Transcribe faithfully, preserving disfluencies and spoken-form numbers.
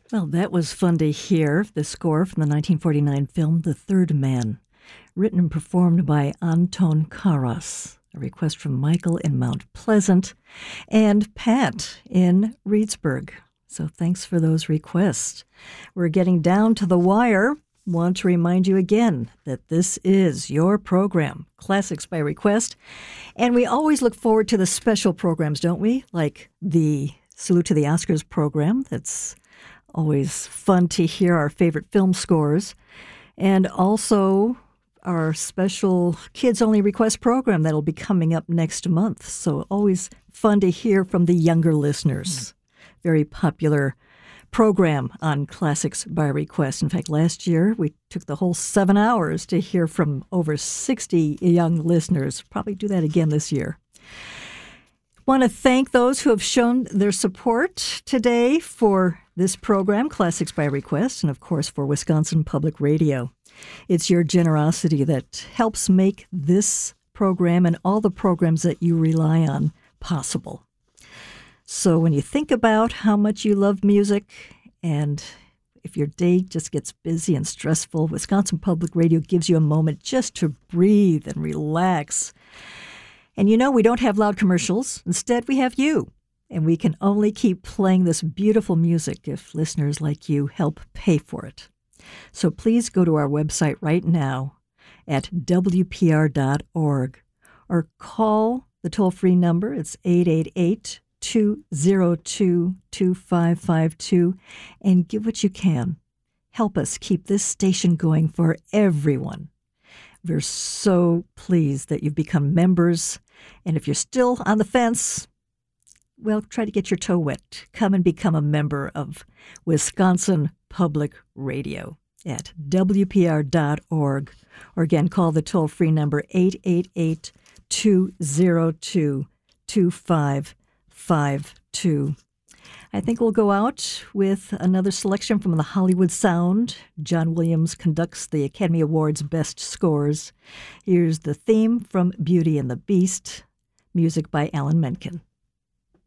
Well, that was fun to hear. The score from the nineteen forty-nine film The Third Man, written and performed by Anton Karas. A request from Michael in Mount Pleasant and Pat in Reedsburg. So thanks for those requests. We're getting down to the wire. Want to remind you again that this is your program, Classics by Request. And we always look forward to the special programs, don't we? Like the Salute to the Oscars program. That's always fun to hear our favorite film scores. And also our special kids-only request program that'll be coming up next month. So always fun to hear from the younger listeners. Very popular program on Classics by Request. In fact, last year we took the whole seven hours to hear from over sixty young listeners. Probably do that again this year. Want to thank those who have shown their support today for this program, Classics by Request, and of course for Wisconsin Public Radio. It's your generosity that helps make this program and all the programs that you rely on possible. So when you think about how much you love music, and if your day just gets busy and stressful, Wisconsin Public Radio gives you a moment just to breathe and relax. And you know, we don't have loud commercials. Instead, we have you. And we can only keep playing this beautiful music if listeners like you help pay for it. So please go to our website right now at w p r dot org or call the toll-free number. It's eight eight eight, two zero two, two five five two and give what you can. Help us keep this station going for everyone. We're so pleased that you've become members. And if you're still on the fence, well, try to get your toe wet. Come and become a member of Wisconsin Public Radio at w p r dot org. Or again, call the toll-free number eight eight eight, two zero two, two five five two. I think we'll go out with another selection from the Hollywood Sound. John Williams conducts the Academy Awards Best Scores. Here's the theme from Beauty and the Beast, music by Alan Menken.